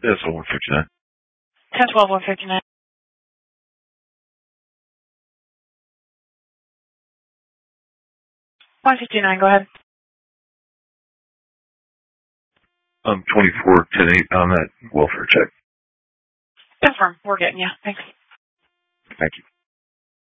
That's all 159. 1012 159. 159, go ahead. 24 10-8 on that welfare check. Confirm. We're getting you. Thanks. Thank you.